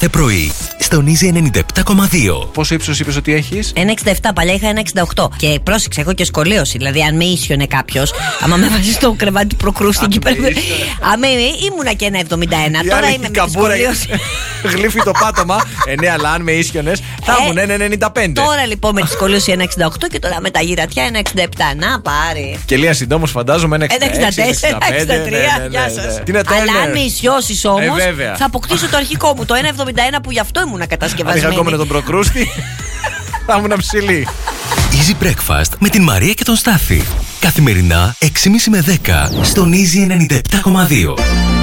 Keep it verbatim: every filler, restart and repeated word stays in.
κάθε πρωί στον Easy ενενήντα επτά κόμμα δύο. Πόσο ύψος είπες ότι έχεις? ένα εξήντα επτά, παλιά είχα ένα εξήντα οκτώ. Και πρόσεξε, έχω και σκολίωση. Δηλαδή, αν με ίσιονε κάποιος, άμα με βάζει στο κρεβάτι του προκρούστη εκεί πέρα. Άμα ήμουνα και ένα εβδομήντα ένα, τώρα είμαι με σκολίωση. Γλύφει το πάτωμα. Ε, ναι, αλλά αν με ίσιονες θα ήμουν ένα ενενήντα πέντε. Τώρα λοιπόν με τη σκολίωση ένα εξήντα οκτώ και τώρα με τα γυρατιά ένα εξήντα επτά. Να πάρει. Και Λία συντόμως φαντάζομαι ένα εξήντα έξι, ένα εξήντα τέσσερα, ένα εξήντα τρία. Γεια σας. Αλλά αν με ισιώσεις όμως, θα αποκτήσω το αρχικό μου, το ένα εβδομήντα ένα που γι' αυτό ήμουν κατασκευασμένη. Αν είχα ακόμα τον προκρούστη, θα ήμουν ψηλή. Easy Breakfast με την Μαρία και τον Στάθη. Καθημερινά έξι και μισή με δέκα στον Easy ενενήντα επτά κόμμα δύο.